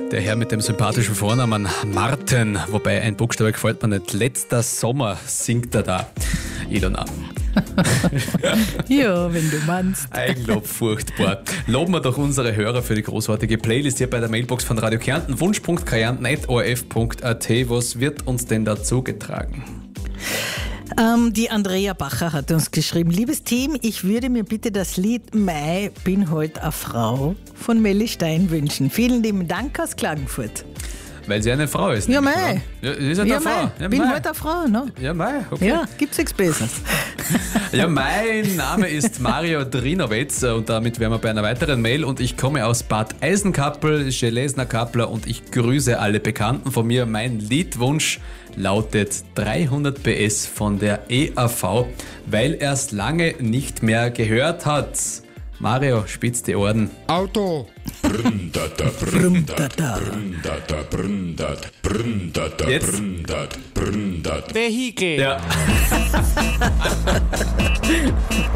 Der Herr mit dem sympathischen Vornamen Martin, wobei ein Buchstabe gefällt mir nicht. Letzter Sommer singt er da. Ilona. Ja, wenn du meinst. Eigenlob, furchtbar. Loben wir doch unsere Hörer für die großartige Playlist hier bei der Mailbox von Radio Kärnten. wunsch.kärnten@orf.at. Was wird uns denn da zugetragen? Die Andrea Bacher hat uns geschrieben: Liebes Team, ich würde mir bitte das Lied Mai, bin heute eine Frau von Melly Stein wünschen. Vielen lieben Dank aus Klagenfurt. Weil sie eine Frau ist. Ja, nämlich, Mai. oder? Ja, sie ist eine Frau. Mai. Ja, Bin Mai. heute eine Frau, ne? Ja, Mai, okay. Ja, gibt's nichts Besseres. Ja, mein Name ist Mario Drinowetz und damit wären wir bei einer weiteren Mail und ich komme aus Bad Eisenkappel, Gelesner Kappler und ich grüße alle Bekannten von mir. Mein Liedwunsch lautet 300 PS von der EAV, weil er es lange nicht mehr gehört hat. Mario, spitz die Ohren. Auto. Brndata, brndata, brndata, brndata, brndata, Jetzt. brndata, brndata. Vehikel. Ja.